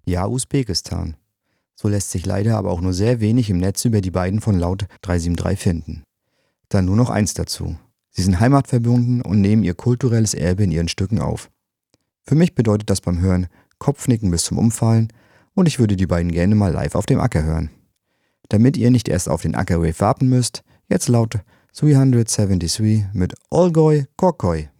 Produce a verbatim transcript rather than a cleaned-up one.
Ja, Usbekistan. So lässt sich leider aber auch nur sehr wenig im Netz über die beiden von Laut drei sieben drei finden. Dann nur noch eins dazu. Sie sind heimatverbunden und nehmen ihr kulturelles Erbe in ihren Stücken auf. Für mich bedeutet das beim Hören Kopfnicken bis zum Umfallen und ich würde die beiden gerne mal live auf dem Acker hören. Damit ihr nicht erst auf den Ackerwave warten müsst, jetzt Laut dreihundertdreiundsiebzig mit Olgoy Kokoi.